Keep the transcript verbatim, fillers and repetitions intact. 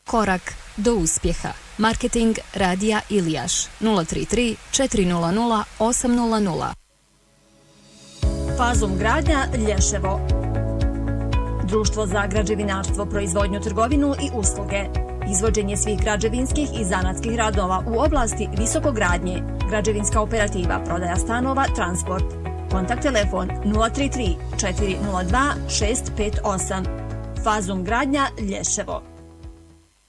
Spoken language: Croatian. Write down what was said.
Korak do uspjeha. Marketing Radija Ilijaš nula tri tri četiri nula nula osam nula nula. Fazum gradnja Lješevo. Društvo za građevinarstvo, proizvodnju, trgovinu i usluge. Izvođenje svih građevinskih i zanatskih radova u oblasti visokogradnje. Građevinska operativa, prodaja stanova, transport. Kontakt telefon nula tri tri četiri nula dva šest pet osam. Fazum gradnja Lješevo.